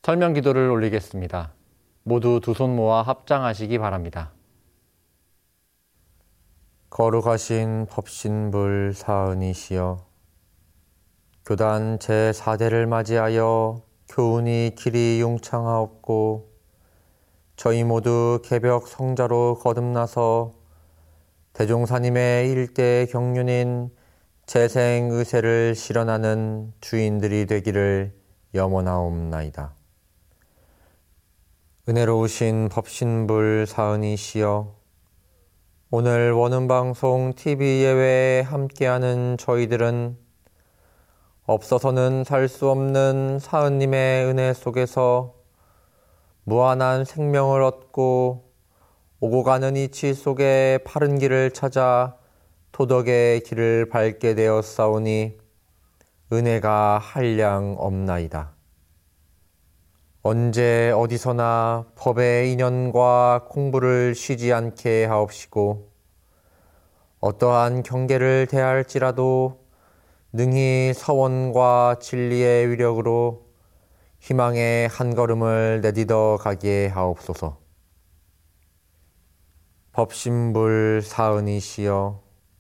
설명 기도를 올리겠습니다. 모두 두 손 모아 합장하시기 바랍니다. 거룩하신 법신불 사은이시여, 교단 제4대를 맞이하여 교훈이 길이 융창하옵고 저희 모두 개벽 성자로 거듭나서 대종사님의 일대 경륜인 재생의세를 실현하는 주인들이 되기를 염원하옵나이다. 은혜로우신 법신불 사은이시여, 오늘 원음방송 TV 예외에 함께하는 저희들은 없어서는 살 수 없는 사은님의 은혜 속에서 무한한 생명을 얻고 오고 가는 이치 속에 바른 길을 찾아 도덕의 길을 밟게 되었사오니 은혜가 한량 없나이다. 언제 어디서나 법의 인연과 공부를 쉬지 않게 하옵시고 어떠한 경계를 대할지라도 능히 서원과 진리의 위력으로 희망의 한 걸음을 내딛어 가게 하옵소서. 법신불 사은이시여,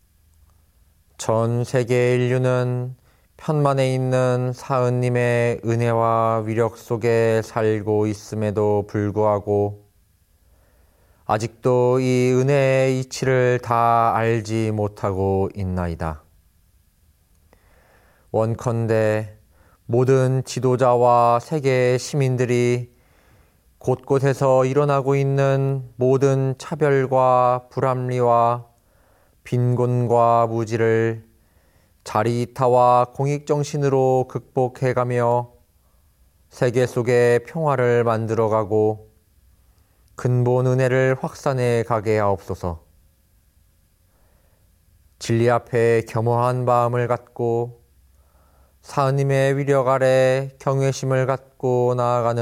전 세계 인류는 편만에 있는 사은님의 은혜와 위력 속에 살고 있음에도 불구하고 아직도 이 은혜의 이치를 다 알지 못하고 있나이다. 원컨대 모든 지도자와 세계 시민들이 곳곳에서 일어나고 있는 모든 차별과 불합리와 빈곤과 무지를 자리이타와 공익정신으로 극복해가며 세계 속에 평화를 만들어가고 근본 은혜를 확산해 가게 하옵소서. 진리 앞에 겸허한 마음을 갖고 사은님의 위력 아래 경외심을 갖고 나아가는